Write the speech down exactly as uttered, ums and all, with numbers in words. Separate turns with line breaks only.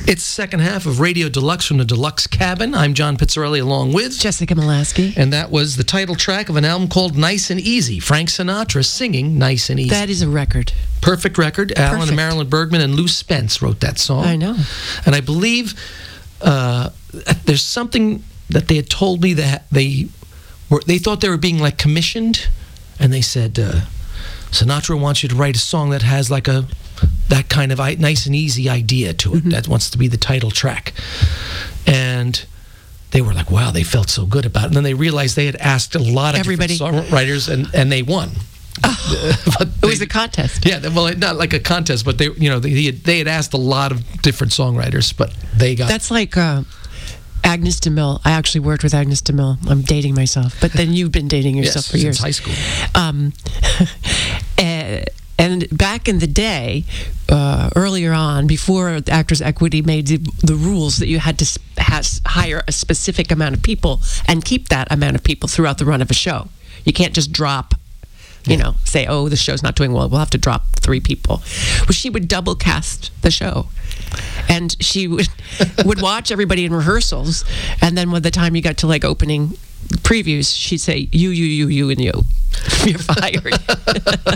It's the second half of Radio Deluxe from the Deluxe Cabin. I'm John Pizzarelli along with
Jessica Molaski.
And that was the title track of an album called Nice and Easy. Frank Sinatra singing Nice and Easy.
That is a record.
Perfect record. Perfect. Alan and Marilyn Bergman and Lou Spence wrote that song.
I know.
And I believe uh, there's something that they had told me that they were, they thought they were being like commissioned, and they said, uh, Sinatra wants you to write a song that has like a that kind of nice and easy idea to it. Mm-hmm. That wants to be the title track. And they were like, wow, they felt so good about it. And then they realized they had asked a lot of
Everybody.
different songwriters, and, and they won.
Oh,
but
it
they,
was a contest.
Yeah, well, not like a contest, but they, you know, they had, they had asked a lot of different songwriters, but they got.
That's like uh, Agnes DeMille. I actually worked with Agnes DeMille. I'm dating myself, but then you've been dating yourself
yes,
for years.
Since high school. Um,
uh, And back in the day, uh, earlier on, before Actors Equity made the, the rules that you had to has, hire a specific amount of people and keep that amount of people throughout the run of a show. You can't just drop, you yeah. know, say, oh, the show's not doing well, we'll have to drop three people. Well, she would double cast the show. And she would, would watch everybody in rehearsals, and then by the time you got to like opening previews, she'd say, you, you, you, you, and you. You're fired.